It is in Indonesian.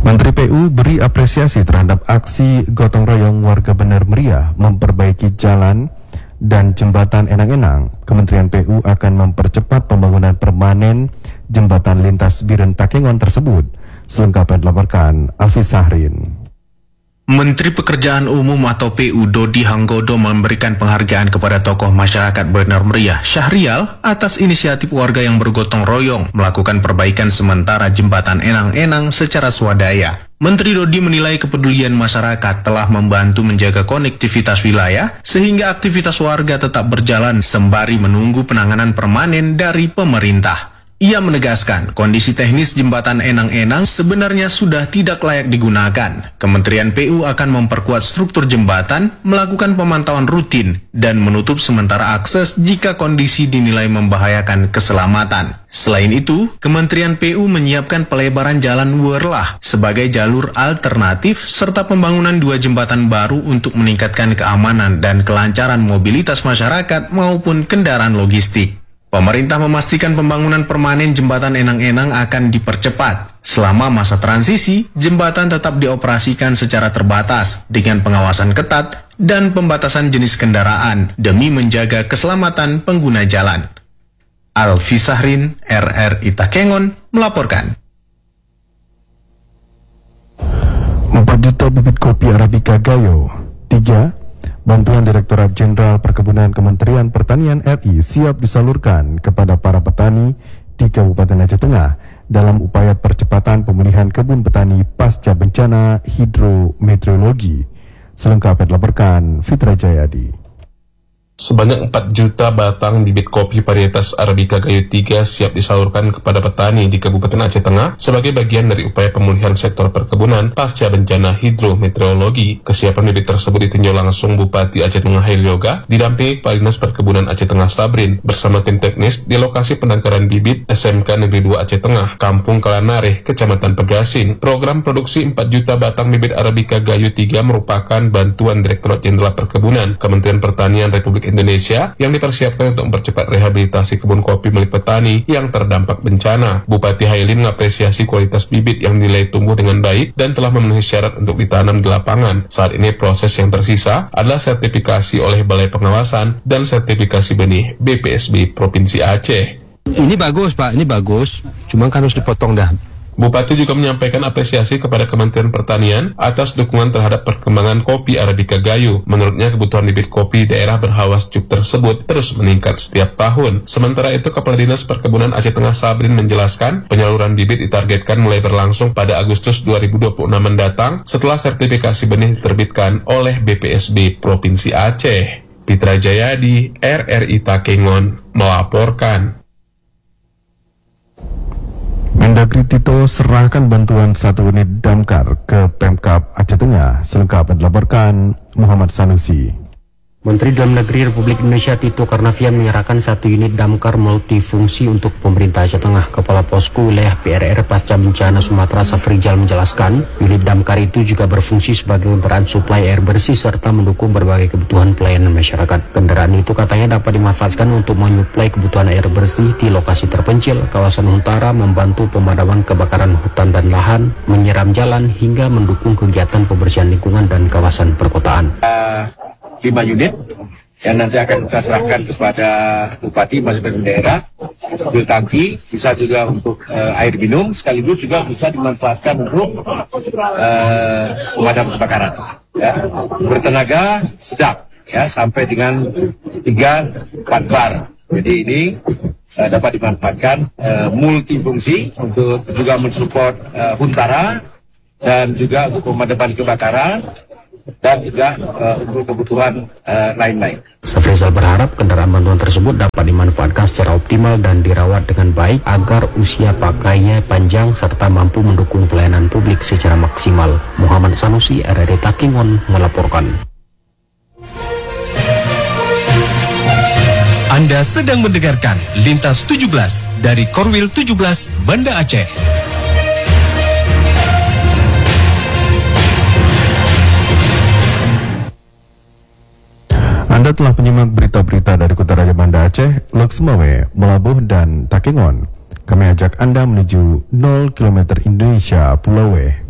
Menteri PU beri apresiasi terhadap aksi gotong royong warga Bener Meriah memperbaiki jalan dan jembatan Enang-Enang. Kementerian PU akan mempercepat pembangunan permanen jembatan lintas Biren Takengon tersebut. Selengkapnya dilaporkan Alfi Sahrin. Menteri Pekerjaan Umum atau PU Dodi Hanggodo memberikan penghargaan kepada tokoh masyarakat Bener Meriah, Syahrial, atas inisiatif warga yang bergotong royong melakukan perbaikan sementara jembatan Enang-Enang secara swadaya. Menteri Dodi menilai kepedulian masyarakat telah membantu menjaga konektivitas wilayah sehingga aktivitas warga tetap berjalan sembari menunggu penanganan permanen dari pemerintah. Ia menegaskan kondisi teknis jembatan Enang-Enang sebenarnya sudah tidak layak digunakan. Kementerian PU akan memperkuat struktur jembatan, melakukan pemantauan rutin, dan menutup sementara akses jika kondisi dinilai membahayakan keselamatan. Selain itu, Kementerian PU menyiapkan pelebaran jalan Werlah sebagai jalur alternatif serta pembangunan 2 jembatan baru untuk meningkatkan keamanan dan kelancaran mobilitas masyarakat maupun kendaraan logistik. Pemerintah memastikan pembangunan permanen jembatan Enang-Enang akan dipercepat. Selama masa transisi, jembatan tetap dioperasikan secara terbatas dengan pengawasan ketat dan pembatasan jenis kendaraan demi menjaga keselamatan pengguna jalan. Alfi Sahrin, RRI Takengon, melaporkan. 4 juta bibit kopi Arabica Gayo. 3. Bantuan Direktorat Jenderal Perkebunan Kementerian Pertanian RI siap disalurkan kepada para petani di Kabupaten Aceh Tengah dalam upaya percepatan pemulihan kebun petani pasca bencana hidrometeorologi. Selengkapnya dilaporkan Fitra Jayadi. Sebanyak 4 juta batang bibit kopi varietas Arabica Gayo 3 siap disalurkan kepada petani di Kabupaten Aceh Tengah sebagai bagian dari upaya pemulihan sektor perkebunan pasca bencana hidrometeorologi. Kesiapan bibit tersebut ditinjau langsung Bupati Aceh Tengah Helioga didampingi Kepala Dinas Perkebunan Aceh Tengah Sabrin bersama tim teknis di lokasi penangkaran bibit SMK Negeri 2 Aceh Tengah, Kampung Kalanareh, Kecamatan Pegasing. Program produksi 4 juta batang bibit Arabica Gayo 3 merupakan bantuan Direktorat Jenderal Perkebunan Kementerian Pertanian Republik Indonesia yang dipersiapkan untuk mempercepat rehabilitasi kebun kopi milik petani yang terdampak bencana. Bupati Hailin mengapresiasi kualitas bibit yang dinilai tumbuh dengan baik dan telah memenuhi syarat untuk ditanam di lapangan. Saat ini proses yang tersisa adalah sertifikasi oleh Balai Pengawasan dan sertifikasi benih BPSB Provinsi Aceh. Ini bagus Pak, ini bagus, cuma kan harus dipotong dah. Bupati juga menyampaikan apresiasi kepada Kementerian Pertanian atas dukungan terhadap perkembangan kopi Arabica Gayo. Menurutnya kebutuhan bibit kopi daerah berhawas cuk tersebut terus meningkat setiap tahun. Sementara itu Kepala Dinas Perkebunan Aceh Tengah Sabrin menjelaskan penyaluran bibit ditargetkan mulai berlangsung pada Agustus 2026 mendatang setelah sertifikasi benih diterbitkan oleh BPSB Provinsi Aceh. Fitra Jayadi, RRI Takengon, melaporkan. Mendagri Tito serahkan bantuan 1 unit damkar ke Pemkab Aceh Tengah. Selengkapnya dilaporkan Muhammad Sanusi. Menteri Dalam Negeri Republik Indonesia Tito Karnavian menyerahkan 1 unit damkar multifungsi untuk pemerintah Aceh Tengah. Kepala Posko Wilayah PRR Pasca Bencana Sumatera Safrijal menjelaskan, unit damkar itu juga berfungsi sebagai kendaraan suplai air bersih serta mendukung berbagai kebutuhan pelayanan masyarakat. Kendaraan itu katanya dapat dimanfaatkan untuk menyuplai kebutuhan air bersih di lokasi terpencil, kawasan huntara, membantu pemadaman kebakaran hutan dan lahan, menyiram jalan, hingga mendukung kegiatan pembersihan lingkungan dan kawasan perkotaan. 5 unit yang nanti akan kita serahkan kepada Bupati masing-masing daerah. Mobil tangki bisa juga untuk air minum, sekaligus juga bisa dimanfaatkan untuk pemadam kebakaran. Ya. Bertenaga sedang, ya, sampai dengan 3-4 bar. Jadi ini dapat dimanfaatkan multifungsi untuk juga mensupport huntara dan juga untuk pemadaman kebakaran dan juga untuk kebutuhan lain-lain. Safrizal berharap kendaraan bantuan tersebut dapat dimanfaatkan secara optimal dan dirawat dengan baik agar usia pakainya panjang serta mampu mendukung pelayanan publik secara maksimal. Muhammad Sanusi, RRI Takengon, melaporkan. Anda sedang mendengarkan Lintas 17 dari Korwil 17 Banda Aceh. Anda telah menyimak berita-berita dari Kota Raja Banda Aceh, Lok Semawe, Melabuh, dan Takengon. Kami ajak Anda menuju 0 km Indonesia Pulau W.